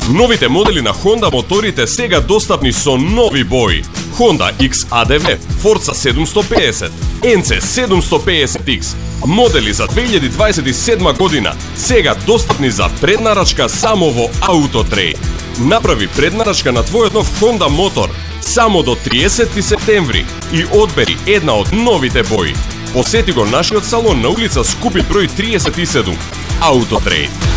Новите модели на Honda моторите сега достапни со нови бои. Honda XADV, Forza 750, NC 750X. Модели за 2027 година сега достапни за преднарачка само во Autotrade. Направи преднарачка на твојот нов Honda мотор само до 30 септември и одбери една од новите бои. Посети го нашиот салон на улица Скупи број 37. Autotrade.